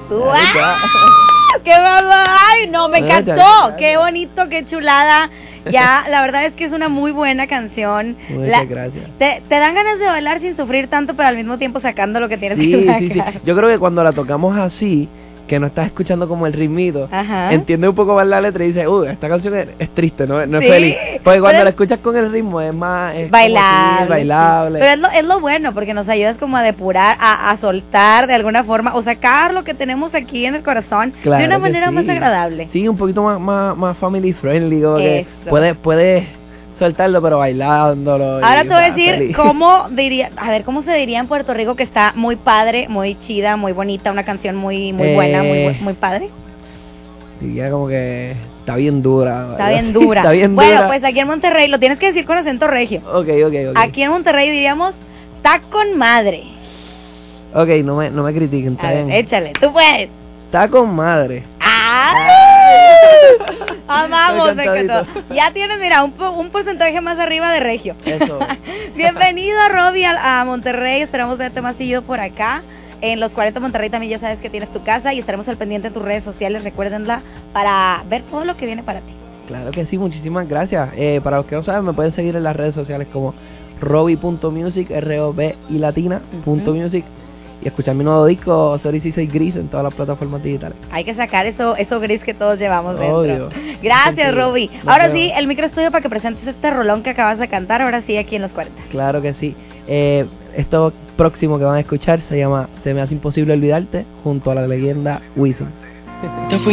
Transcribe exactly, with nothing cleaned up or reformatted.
tú. ¡Ah! ¡Qué mamá! ¡Ay, no! Me encantó. ¡Qué bonito, qué chulada! Ya, la verdad es que es una muy buena canción. Muchas la, gracias. Te, te dan ganas de bailar sin sufrir tanto, pero al mismo tiempo sacando lo que tienes sí, que sacar. Sí, sí, sí. Yo creo que cuando la tocamos así, que no estás escuchando como el ritmito, Ajá. entiende un poco más la letra y dices, uy, esta canción es, es triste, no, no sí, es feliz. Porque cuando pero la escuchas con el ritmo es más es bailable. Como, sí, bailable. Sí. Pero es lo, es lo bueno, porque nos ayudas como a depurar, a, a soltar de alguna forma, o sacar lo que tenemos aquí en el corazón Claro de una que manera sí. más agradable. Sí, un poquito más, más, más family friendly, como que Eso. puedes, puedes soltarlo pero bailándolo. Ahora y, te voy a ah, decir feliz. cómo diría, a ver, cómo se diría en Puerto Rico, que está muy padre, muy chida, muy bonita, una canción muy, muy Eh, buena, muy, muy padre. Diría como que está bien dura. Está bien Sí, dura. Está bien bueno, dura. pues aquí en Monterrey, lo tienes que decir con acento regio. Ok, ok, ok. Aquí en Monterrey diríamos, está con madre. Ok, no me, no me critiquen, está A ver, bien. échale, tú puedes. Está con madre. ¡Ah! Amamos, me Encantadito. encantó. Ya tienes, mira, un, po- un porcentaje más arriba de regio. Eso. Bienvenido a Robbie, a, a Monterrey. Esperamos verte más seguido por acá. En los cuarenta Monterrey también ya sabes que tienes tu casa y estaremos al pendiente en tus redes sociales. Recuérdenla para ver todo lo que viene para ti. Claro que sí, muchísimas gracias. Eh, para los que no saben, me pueden seguir en las redes sociales como robbie punto music, R O B y latina punto music. Y escuchar mi nuevo disco, cero dieciséis Gris, en todas las plataformas digitales. Hay que sacar eso, eso gris que todos llevamos dentro. Obvio. Gracias, Contigo. Robbie. Nos Ahora vemos. sí, el micro es tuyo para que presentes este rolón que acabas de cantar. Ahora sí, aquí en los cuarenta. Claro que sí. Eh, esto próximo que van a escuchar se llama Se me hace imposible olvidarte, junto a la leyenda Wisin.